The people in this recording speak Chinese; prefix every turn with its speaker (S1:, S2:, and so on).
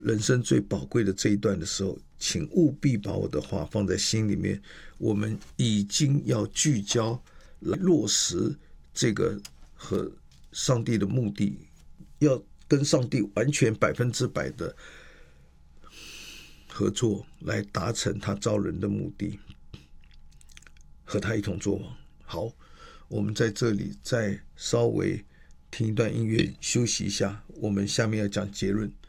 S1: 人生最宝贵的这一段的时候，请务必把我的话放在心里面。我们已经要聚焦来落实这个和上帝的目的，要跟上帝完全100%的合作，来达成他招人的目的，和他一同作王。好，我们在这里再稍微听一段音乐休息一下，我们下面要讲结论。